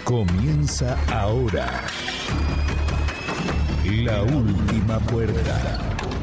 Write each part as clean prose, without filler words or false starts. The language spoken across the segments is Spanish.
Comienza ahora La Última Puerta.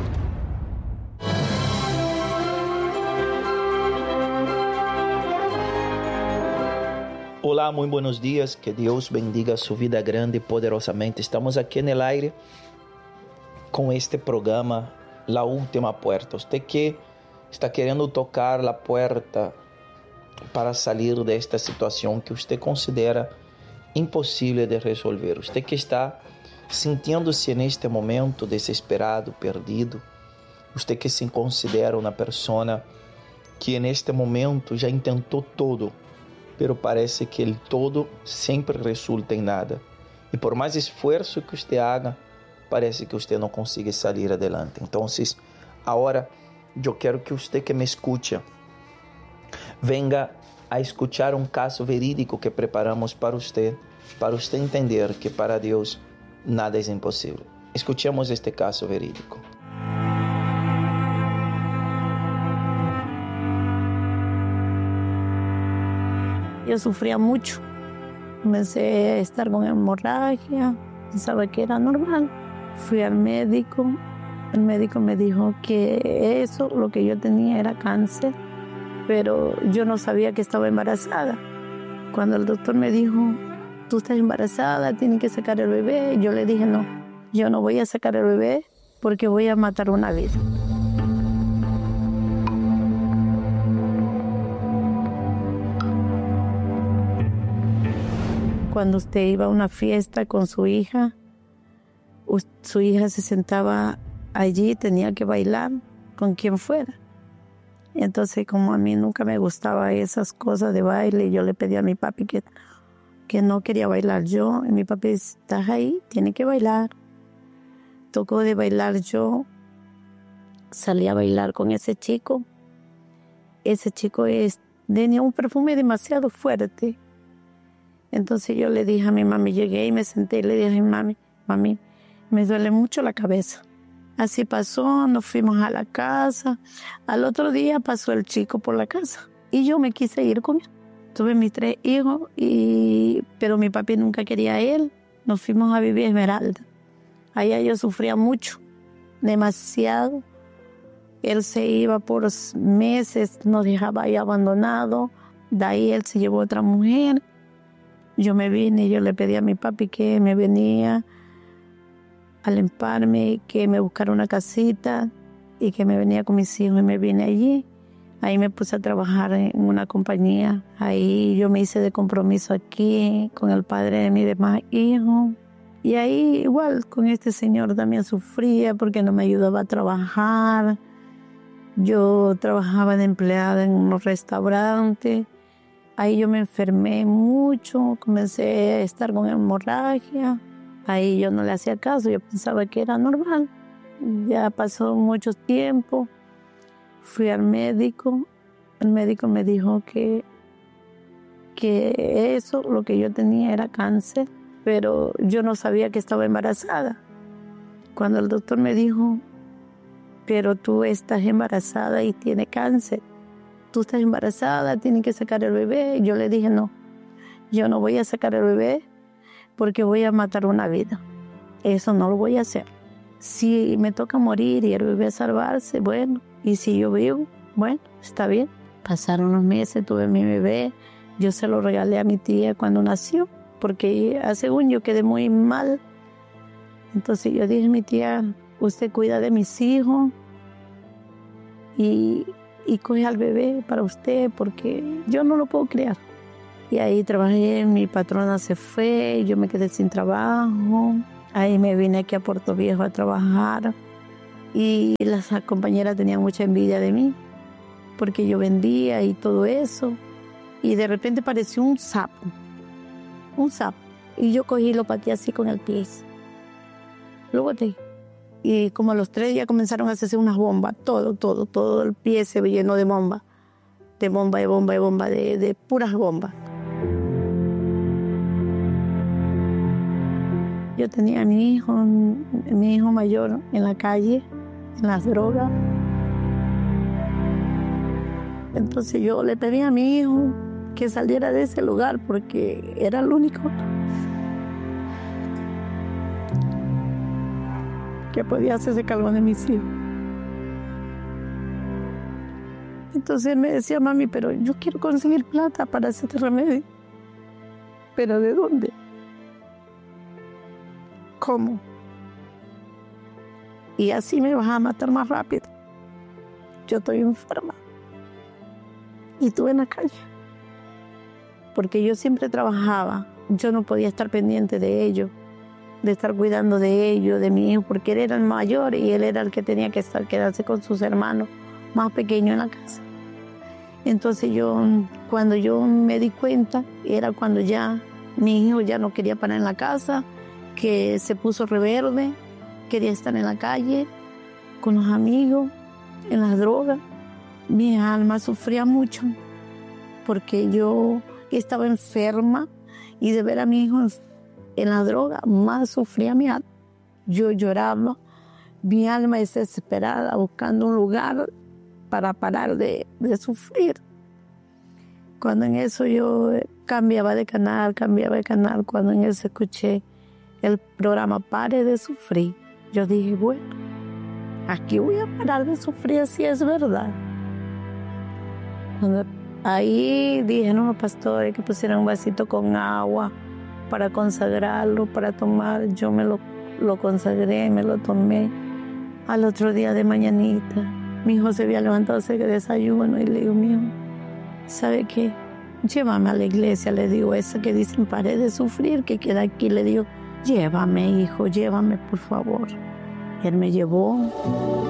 Olá, muy buenos días, que Dios bendiga su vida grande y poderosamente. Estamos aquí en el aire con este programa La Última Puerta. Usted que está queriendo tocar la puerta para salir de esta situación que usted considera imposible de resolver. Usted que está sintiéndose en este momento desesperado, perdido. Usted que se considera una persona que en este momento ya intentó todo, pero parece que el todo siempre resulta en nada. Y por más esfuerzo que usted haga, parece que usted no consigue salir adelante. Entonces, ahora yo quiero que usted que me escucha venga a escuchar un caso verídico que preparamos para usted entender que para Dios nada es imposible. Escuchemos este caso verídico. Yo sufría mucho. Comencé a estar con hemorragia, pensaba que era normal. Fui al médico, el médico me dijo que eso, lo que yo tenía era cáncer, pero yo no sabía que estaba embarazada. Cuando el doctor me dijo, tú estás embarazada, tienes que sacar el bebé, yo le dije no, yo no voy a sacar el bebé porque voy a matar una vida. Cuando usted iba a una fiesta con su hija se sentaba allí, tenía que bailar con quien fuera. Entonces, como a mí nunca me gustaba esas cosas de baile, yo le pedí a mi papi que no quería bailar yo. Y mi papi, estás ahí, tiene que bailar. Tocó de bailar yo, salí a bailar con ese chico. Ese chico tenía un perfume demasiado fuerte. Entonces yo le dije a mi mami, llegué y me senté y le dije a mi mami, me duele mucho la cabeza. Así pasó, nos fuimos a la casa. Al otro día pasó el chico por la casa y yo me quise ir con él. Tuve mis 3 hijos, pero mi papi nunca quería a él. Nos fuimos a vivir a Esmeralda. Allá yo sufría mucho, demasiado. Él se iba por meses, nos dejaba ahí abandonados. De ahí él se llevó a otra mujer. Yo me vine y yo le pedí a mi papi que me venía a limparme, que me buscara una casita y que me venía con mis hijos y me vine allí. Ahí me puse a trabajar en una compañía. Ahí yo me hice de compromiso aquí con el padre de mis demás hijos. Y ahí igual con este señor también sufría porque no me ayudaba a trabajar. Yo trabajaba de empleada en unos restaurantes. Ahí yo me enfermé mucho, comencé a estar con hemorragia. Ahí yo no le hacía caso, yo pensaba que era normal. Ya pasó mucho tiempo, fui al médico. El médico me dijo que eso, lo que yo tenía era cáncer, pero yo no sabía que estaba embarazada. Cuando el doctor me dijo, pero tú estás embarazada y tienes cáncer. Tú estás embarazada, tienes que sacar el bebé. Yo le dije, no, yo no voy a sacar el bebé porque voy a matar una vida. Eso no lo voy a hacer. Si me toca morir y el bebé salvarse, bueno. Y si yo vivo, bueno, está bien. Pasaron los meses, tuve mi bebé. Yo se lo regalé a mi tía cuando nació, porque según yo quedé muy mal. Entonces yo dije a mi tía, usted cuida de mis hijos y coge al bebé para usted porque yo no lo puedo criar. Y ahí trabajé, mi patrona se fue, yo me quedé sin trabajo. Ahí me vine aquí a Puerto Viejo a trabajar y las compañeras tenían mucha envidia de mí porque yo vendía y todo eso. Y de repente apareció un sapo. Y yo cogí y lo pateé así con el pie. Lo boté. Y como a los 3 días comenzaron a hacerse unas bombas, todo el pie se llenó de bombas, de puras bombas. Yo tenía a mi hijo mayor en la calle, en las drogas. Entonces yo le pedí a mi hijo que saliera de ese lugar porque era el único que podía hacerse cargo de mis hijos. Entonces él me decía, mami, pero yo quiero conseguir plata para hacerte remedio. ¿Pero de dónde? ¿Cómo? Y así me vas a matar más rápido. Yo estoy enferma. Y tú en la calle. Porque yo siempre trabajaba. Yo no podía estar pendiente de ellos, de estar cuidando de ellos, de mi hijo, porque él era el mayor y él era el que tenía que quedarse con sus hermanos más pequeños en la casa. Entonces cuando yo me di cuenta, era cuando ya mi hijo ya no quería parar en la casa, que se puso rebelde, quería estar en la calle, con los amigos, en las drogas. Mi alma sufría mucho, porque yo estaba enferma y de ver a mi hijo en la droga, más sufría mi alma. Yo lloraba, mi alma desesperada, buscando un lugar para parar de sufrir. Cuando en eso yo cambiaba de canal, cuando en eso escuché el programa Pare de Sufrir, yo dije, bueno, aquí voy a parar de sufrir, así es verdad. Ahí dije, no, pastores, que pusieran un vasito con agua para consagrarlo, para tomar. Yo me lo consagré, me lo tomé. Al otro día de mañanita, mi hijo se había levantado a hacer desayuno y le digo, mi hijo, ¿sabe qué? Llévame a la iglesia, le digo, esa que dicen pare de sufrir, que queda aquí. Le digo, llévame, hijo, llévame, por favor. Él me llevó.